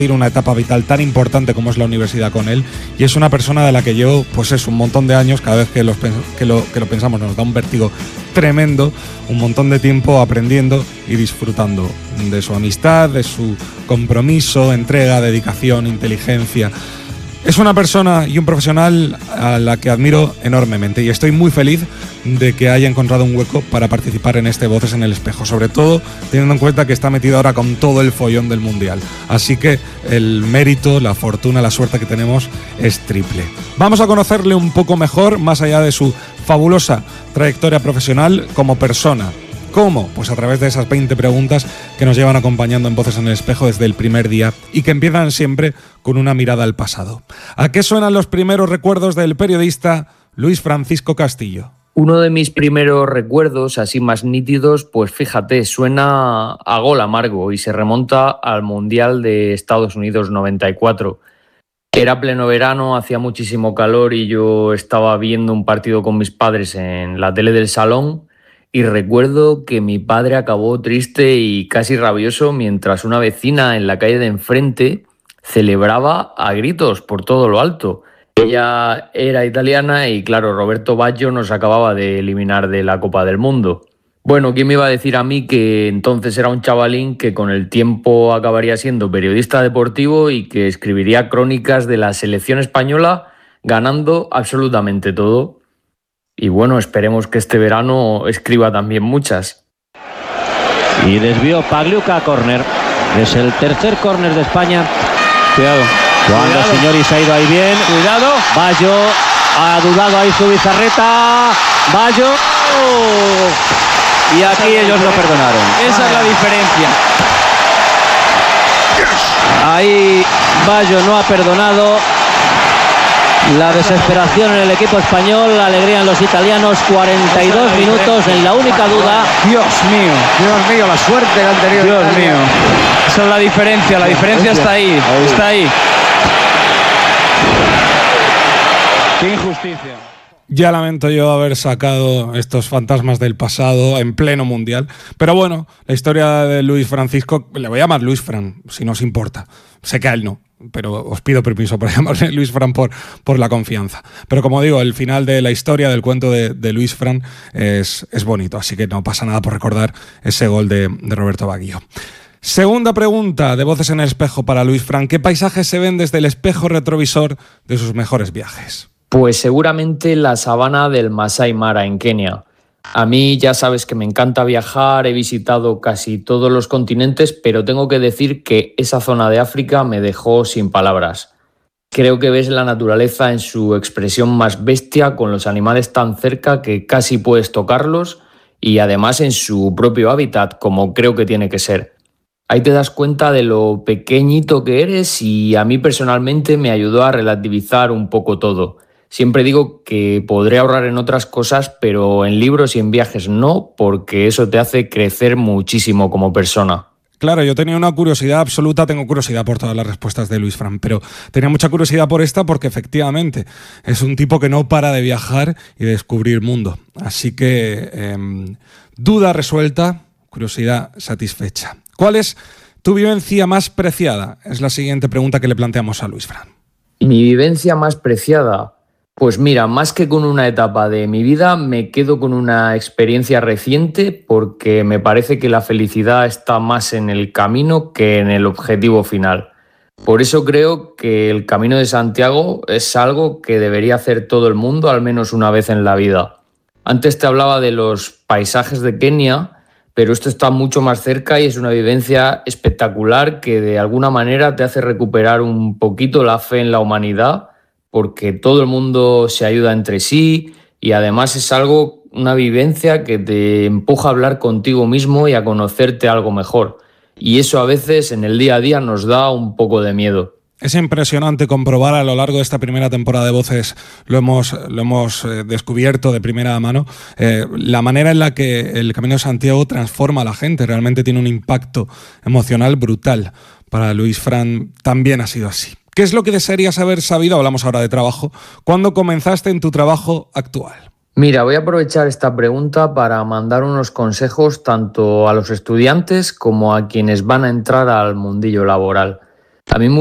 una etapa vital tan importante como es la universidad con él, y es una persona de la que llevo pues es un montón de años, cada vez que lo pensamos nos da un vértigo tremendo, un montón de tiempo aprendiendo y disfrutando de su amistad, de su compromiso, entrega, dedicación, inteligencia. Es una persona y un profesional a la que admiro enormemente y estoy muy feliz de que haya encontrado un hueco para participar en este Voces en el Espejo, sobre todo teniendo en cuenta que está metido ahora con todo el follón del Mundial. Así que el mérito, la fortuna, la suerte que tenemos es triple. Vamos a conocerle un poco mejor, más allá de su fabulosa trayectoria profesional como persona. ¿Cómo? Pues a través de esas 20 preguntas que nos llevan acompañando en Voces en el Espejo desde el primer día y que empiezan siempre con una mirada al pasado. ¿A qué suenan los primeros recuerdos del periodista Luis Francisco Castillo? Uno de mis primeros recuerdos, así más nítidos, pues fíjate, suena a gol amargo y se remonta al Mundial de Estados Unidos 94. Era pleno verano, hacía muchísimo calor y yo estaba viendo un partido con mis padres en la tele del salón. Y recuerdo que mi padre acabó triste y casi rabioso mientras una vecina en la calle de enfrente celebraba a gritos por todo lo alto. Ella era italiana y claro, Roberto Baggio nos acababa de eliminar de la Copa del Mundo. Bueno, ¿quién me iba a decir a mí que entonces era un chavalín que con el tiempo acabaría siendo periodista deportivo y que escribiría crónicas de la selección española ganando absolutamente todo? Y bueno, esperemos que este verano escriba también muchas. Y desvió Pagliuca a córner. Es el tercer córner de España. Cuidado. Cuando Señori se ha ido ahí bien. Cuidado. Baggio ha dudado ahí su Bizarreta. Baggio. Y aquí ellos lo perdonaron. Esa es la diferencia. Ahí Baggio no ha perdonado. La desesperación en el equipo español, la alegría en los italianos, 42 minutos en la única duda. Dios mío, la suerte que han tenido. Dios mío, esa es la diferencia está ahí, está ahí. Qué injusticia. Ya lamento yo haber sacado estos fantasmas del pasado en pleno mundial, pero bueno, la historia de Luis Francisco, le voy a llamar Luis Fran, si no os importa, sé que a él no, pero os pido permiso para llamarle Luis Fran por la confianza. Pero como digo, el final de la historia del cuento de Luis Fran es bonito, así que no pasa nada por recordar ese gol de Roberto Baggio. Segunda pregunta de Voces en el Espejo para Luis Fran. ¿Qué paisajes se ven desde el espejo retrovisor de sus mejores viajes? Pues seguramente la sabana del Masai Mara en Kenia. A mí ya sabes que me encanta viajar, he visitado casi todos los continentes, pero tengo que decir que esa zona de África me dejó sin palabras. Creo que ves la naturaleza en su expresión más bestia, con los animales tan cerca que casi puedes tocarlos y además en su propio hábitat, como creo que tiene que ser. Ahí te das cuenta de lo pequeñito que eres y a mí personalmente me ayudó a relativizar un poco todo. Siempre digo que podré ahorrar en otras cosas, pero en libros y en viajes no, porque eso te hace crecer muchísimo como persona. Claro, yo tenía una curiosidad absoluta, tengo curiosidad por todas las respuestas de Luis Fran, pero tenía mucha curiosidad por esta porque efectivamente es un tipo que no para de viajar y de descubrir mundo. Así que duda resuelta, curiosidad satisfecha. ¿Cuál es tu vivencia más preciada? Es la siguiente pregunta que le planteamos a Luis Fran. Mi vivencia más preciada. Pues mira, más que con una etapa de mi vida, me quedo con una experiencia reciente porque me parece que la felicidad está más en el camino que en el objetivo final. Por eso creo que el Camino de Santiago es algo que debería hacer todo el mundo al menos una vez en la vida. Antes te hablaba de los paisajes de Kenia, pero esto está mucho más cerca y es una vivencia espectacular que de alguna manera te hace recuperar un poquito la fe en la humanidad, porque todo el mundo se ayuda entre sí y además es una vivencia que te empuja a hablar contigo mismo y a conocerte algo mejor. Y eso a veces en el día a día nos da un poco de miedo. Es impresionante comprobar a lo largo de esta primera temporada de Voces, lo hemos descubierto de primera mano, la manera en la que el Camino de Santiago transforma a la gente, realmente tiene un impacto emocional brutal. Para Luis Fran también ha sido así. ¿Qué es lo que desearías haber sabido? Hablamos ahora de trabajo. ¿Cuándo comenzaste en tu trabajo actual? Mira, voy a aprovechar esta pregunta para mandar unos consejos tanto a los estudiantes como a quienes van a entrar al mundillo laboral. A mí me